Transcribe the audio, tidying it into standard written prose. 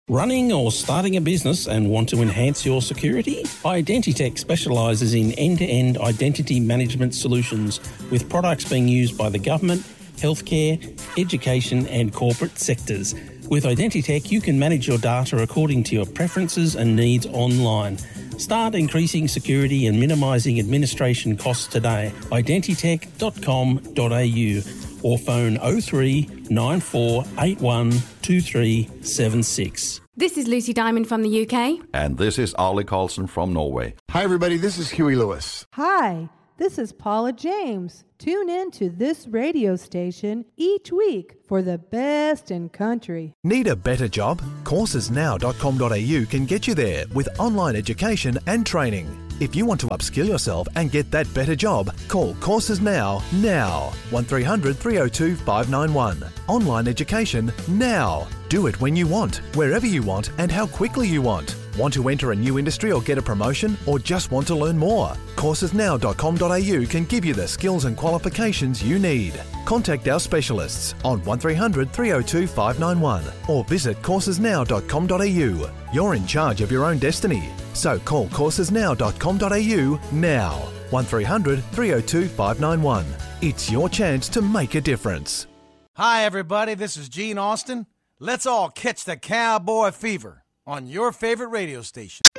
Running or starting a business and want to enhance your security? Identitech specialises in end-to-end identity management solutions with products being used by the government, healthcare, education and corporate sectors. With Identitech, you can manage your data according to your preferences and needs online. Start increasing security and minimising administration costs today. Identitech.com.au or phone 03 9481 2376. This is Lucy Diamond from the UK. And this is Ollie Carlson from Norway. Hi, everybody. This is Huey Lewis. Hi, this is Paula James. Tune in to this radio station each week for the best in country. Need a better job? Coursesnow.com.au can get you there with online education and training. If you want to upskill yourself and get that better job, call Courses Now 1300 302 591. Online education now. Do it when you want, wherever you want and how quickly you want. Want to enter a new industry or get a promotion or just want to learn more? Coursesnow.com.au can give you the skills and qualifications you need. Contact our specialists on 1300 302 591 or visit coursesnow.com.au. You're in charge of your own destiny. So call coursesnow.com.au now. 1300 302 591. It's your chance to make a difference. Hi everybody, this is Gene Austin. Let's all catch the cowboy fever on your favorite radio station.